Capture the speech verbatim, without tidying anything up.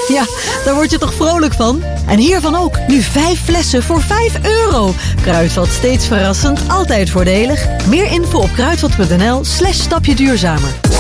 Ja, daar word je toch vrolijk van? En hiervan ook. Nu vijf flessen voor vijf euro. Kruidvat, steeds verrassend, altijd voordelig. Meer info op kruidvat punt n l slash stapje duurzamer.